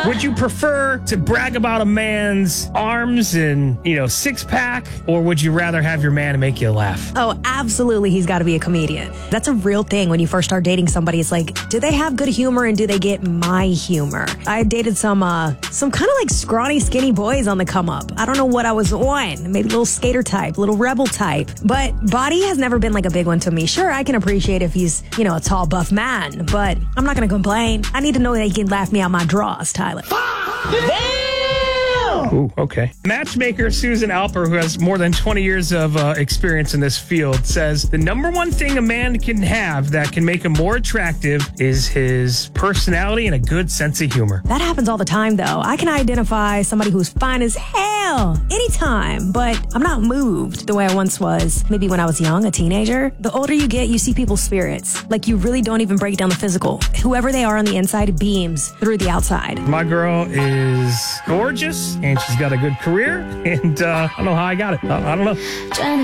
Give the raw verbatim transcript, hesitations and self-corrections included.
Would you prefer to brag about a man's arms and, you know, six pack, or would you rather have your man make you laugh? Oh, absolutely. He's got to be a comedian. That's a real thing when you first start dating somebody. It's like, do they have good humor and do they get my humor? I dated some, uh, some kind of like scrawny, skinny boys on the come up. I don't know what I was on. Maybe a little skater type, little rebel type. But body has never been like a big one to me. Sure, I can appreciate if he's, you know, a tall, buff man, but I'm not going to complain. I need to know that he can laugh me out my drawers, Tyler. Ooh, okay. Matchmaker Susan Alper, who has more than twenty years of uh, experience in this field, says the number one thing a man can have that can make him more attractive is his personality and a good sense of humor. That happens all the time, though. I can identify somebody who's fine as hell anytime, but I'm not moved the way I once was. Maybe when I was young, a teenager. The older you get, you see people's spirits. Like, you really don't even break down the physical. Whoever they are on the inside beams through the outside. My girl is gorgeous, and she's got a good career, and uh, I don't know how I got it. I, I don't know.